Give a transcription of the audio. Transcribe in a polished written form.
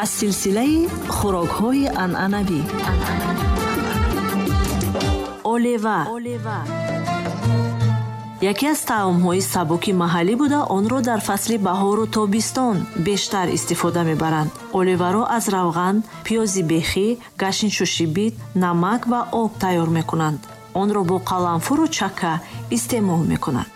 аз силсилаи хӯрокҳои анъанавӣ. олева яке аз таомҳои сабуки маҳаллӣ буда, онро дар фасли баҳору тобистон бештар истифода мебаранд. Оливаро аз равған, пиёзи бехӣ, гашнишушибит, намак ва об тайёр мекунанд. онро бо қаламфуру чакка истеъмол мекунанд.